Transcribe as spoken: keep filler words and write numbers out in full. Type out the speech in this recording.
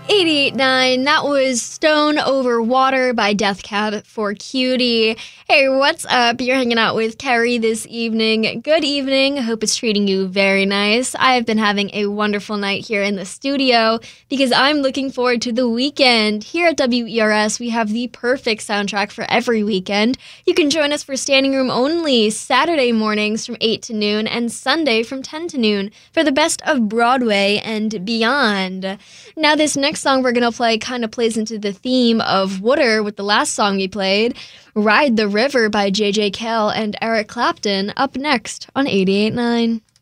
eighty-eight point nine, that was Stone Over Water by Death Cab for Cutie. Hey, what's up? You're hanging out with Carrie this evening. Good evening. Hope it's treating you very nice. I've been having a wonderful night here in the studio because I'm looking forward to the weekend. Here at W E R S, we have the perfect soundtrack for every weekend. You can join us for standing room only Saturday mornings from eight to noon and Sunday from ten to noon for the best of Broadway and beyond. Now, this next song we're going to play kind of plays into the theme of water with the last song we played, Ride the River by J J. Cale and Eric Clapton, up next on eighty-eight point nine.